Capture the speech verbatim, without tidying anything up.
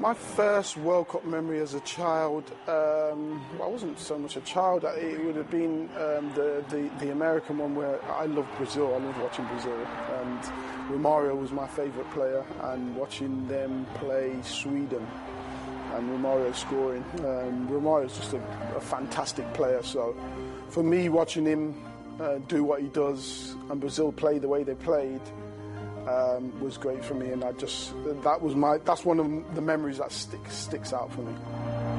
My first World Cup memory as a child, um, well, I wasn't so much a child, it would have been um, the, the, the American one where I loved Brazil, I loved watching Brazil, and Romario was my favourite player, and watching them play Sweden and Romario scoring. Um, Romario's just a, a fantastic player, so for me watching him uh, do what he does and Brazil play the way they played, Um, was great for me, and I just that was my that's one of the memories that stick, sticks out for me.